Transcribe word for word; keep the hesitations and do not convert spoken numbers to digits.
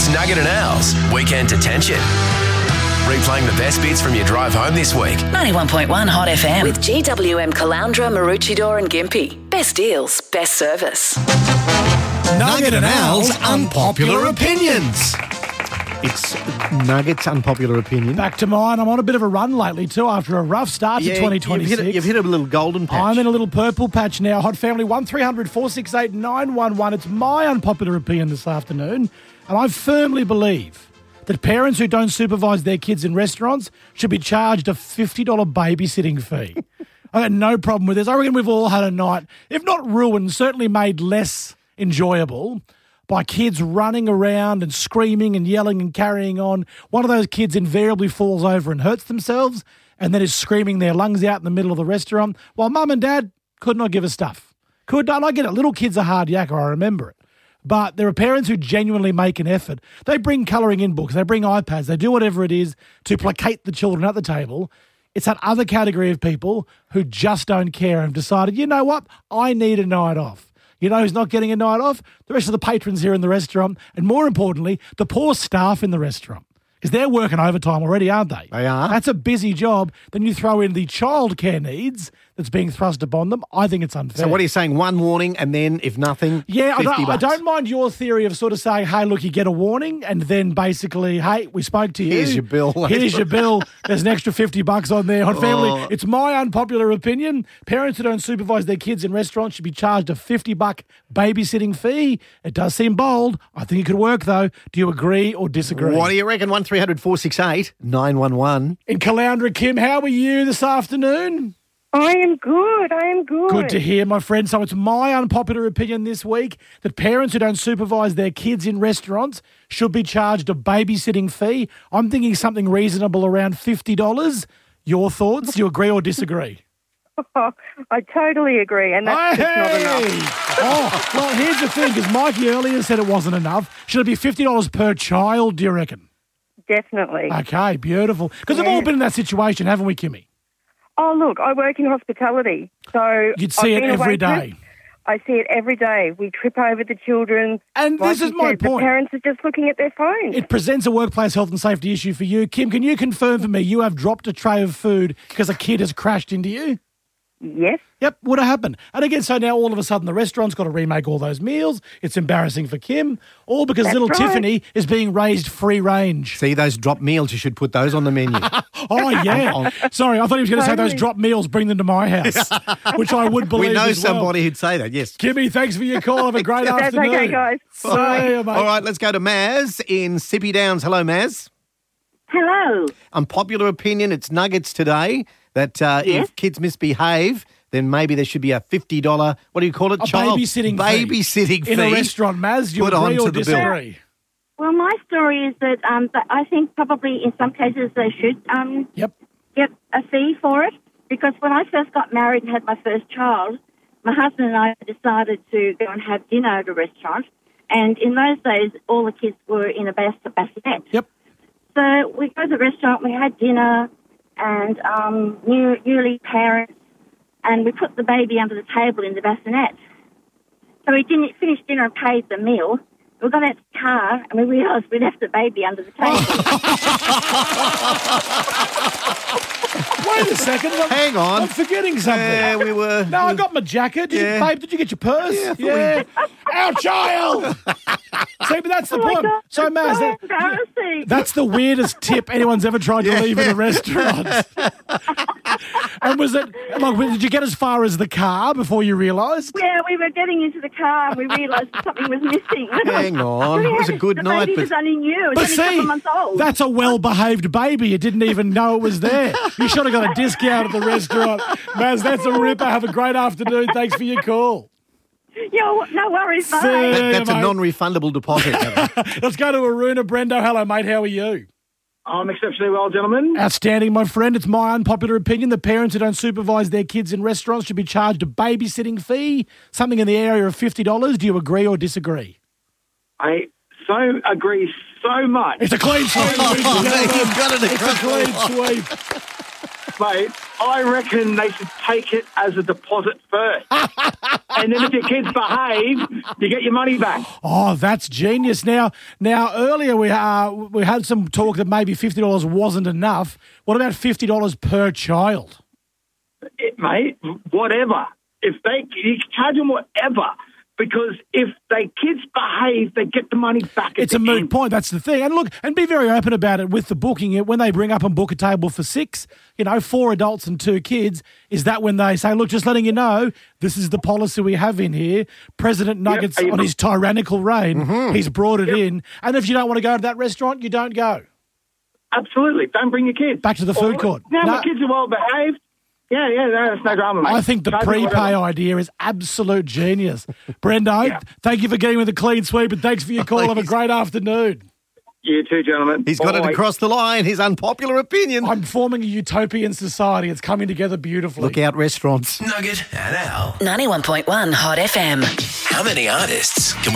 It's Nugget and Al's Weekend Detention. Replaying the best bits from your drive home this week. ninety-one point one Hot F M. With G W M Caloundra, Maroochydore and Gympie. Best deals, best service. Nugget and Al's Unpopular Opinions. It's Nugget's Unpopular Opinion. Back to mine. I'm on a bit of a run lately too after a rough start Yeah, to twenty twenty-six. You've hit, a, you've hit a little golden patch. I'm in a little purple patch now. Hot family, one three hundred four six eight nine one one. It's my unpopular opinion this afternoon. And I firmly believe that parents who don't supervise their kids in restaurants should be charged a fifty dollars babysitting fee. I got no problem with this. I reckon we've all had a night, if not ruined, certainly made less enjoyable by kids running around and screaming and yelling and carrying on. One of those kids invariably falls over and hurts themselves and then is screaming their lungs out in the middle of the restaurant while mum and dad could not give a stuff. Could not. I get it. Little kids are hard yakka, I remember it. But there are parents who genuinely make an effort. They bring colouring in books, they bring iPads, they do whatever it is to placate the children at the table. It's that other category of people who just don't care and have decided, you know what, I need a night off. You know who's not getting a night off? The rest of the patrons here in the restaurant, and more importantly, the poor staff in the restaurant. Because they're working overtime already, aren't they? They are. That's a busy job. Then you throw in the childcare needs that's being thrust upon them. I think it's unfair. So what are you saying? One warning and then, if nothing, Yeah, I fifty don't, I bucks. don't mind your theory of sort of saying, hey, look, you get a warning and then basically, hey, we spoke to you. Here's your bill. Here's your bill. There's an extra fifty bucks on there. On family, Oh. it's my unpopular opinion. Parents who don't supervise their kids in restaurants should be charged a fifty buck babysitting fee. It does seem bold. I think it could work, though. Do you agree or disagree? What do you reckon? one three hundred four six eight nine one one. In Caloundra, Kim, how are you this afternoon? I am good. I am good. Good to hear, my friend. So it's my unpopular opinion this week that parents who don't supervise their kids in restaurants should be charged a babysitting fee. I'm thinking something reasonable around fifty dollars. Your thoughts? Do you agree or disagree? Oh, I totally agree, and that's just not enough. Oh, well, here's the thing, because Mikey earlier said it wasn't enough. Should it be fifty dollars per child, do you reckon? Definitely. Okay, beautiful. Because we've all been in that situation, haven't we, Kimmy? Oh, look, I work in hospitality, so You'd see I've it been a every waitress. day. I see it every day. We trip over the children. And Like this is you my said, point. The parents are just looking at their phones. It presents a workplace health and safety issue for you. Kim, can you confirm for me you have dropped a tray of food because a kid has crashed into you? Yes. Yep, would have happened. And again, so now all of a sudden the restaurant's got to remake all those meals. It's embarrassing for Kim, all because That's little right. Tiffany is being raised free range. See those drop meals, you should put those on the menu. Oh, yeah. Sorry, I thought he was going to say those Totally. drop meals, bring them to my house, which I would believe we know as well. somebody who'd say that, yes. Kimmy, thanks for your call. Have a great That's afternoon. okay, guys. See you, mate. All right, let's go to Maz in Sippy Downs. Hello, Maz. Hello. Unpopular opinion, it's Nuggets today, that uh, Yes? if kids misbehave, then maybe there should be a fifty dollars, what do you call it? A Child babysitting babysitting fee. fee. In a restaurant, Maz, do you Put agree onto or the bill. disagree? Well, my story is that um, but I think probably in some cases they should um, Yep. get a fee for it, because when I first got married and had my first child, my husband and I decided to go and have dinner at a restaurant, and in those days all the kids were in a bas- bassinet. Yep. So we go to the restaurant, we had dinner, and um, new, newly parents, and we put the baby under the table in the bassinet. So we didn't finish dinner and paid the meal. We got out the car and we realised we left the baby under the table. Wait a second. I'm, Hang on. I'm forgetting something. Yeah, we were... No, I got my jacket. Did Yeah. you, babe, did you get your purse? Yeah, I thought Yeah. Our child! See, but that's the Oh my point. God, So, that's Maz, so that, embarrassing. that's the weirdest tip anyone's ever tried to Yeah. leave in a restaurant. And was it, like, did you get as far as the car before you realised? Yeah, we were getting into the car and we realised something was missing. Hang on. It was a good the night, baby but... was only new. It But was only a see, couple of months old. that's a well-behaved baby. It didn't even know it was there. You should have got a discount at the restaurant. Maz, that's a ripper. Have a great afternoon. Thanks for your call. Yeah, no worries, mate. See That, that's ya, a mate. non-refundable deposit. Let's go to Aruna. Brendo, hello, mate. How are you? I'm exceptionally well, gentlemen. Outstanding, my friend. It's my unpopular opinion that parents who don't supervise their kids in restaurants should be charged a babysitting fee, something in the area of fifty dollars. Do you agree or disagree? I so agree so much. It's a clean sweep. ladies and Oh, gentlemen. you've got it It's a across the clean line. sweep. Mate, I reckon they should take it as a deposit first. And then if your kids behave, you get your money back. Oh, that's genius. Now, now earlier we uh, we had some talk that maybe fifty dollars wasn't enough. What about fifty dollars per child? It, mate, whatever. If they, you can charge them whatever. Because if they kids behave, they get the money back. At It's the a moot end. point. That's the thing. And look, and be very open about it with the booking. When they bring up and book a table for six, you know, four adults and two kids, is that when they say, look, just letting you know, this is the policy we have in here. President Nuggets, Yep. on his tyrannical reign, Mm-hmm. he's brought it Yep. in. And if you don't want to go to that restaurant, you don't go. Absolutely. Don't bring your kids. Back to the food Or- court. Now, No. my kids are well behaved. Yeah, yeah, no, that's no drama, mate. I think the Charge them prepay whatever. idea is absolute genius. Brendo, Yeah. thank you for getting with a clean sweep and thanks for your call. Have a He's- great afternoon. You too, gentlemen. He's got it Bye. across the line. His unpopular opinion. I'm forming a utopian society. It's coming together beautifully. Look out, restaurants. Nugget and Al. ninety-one point one Hot F M. How many artists can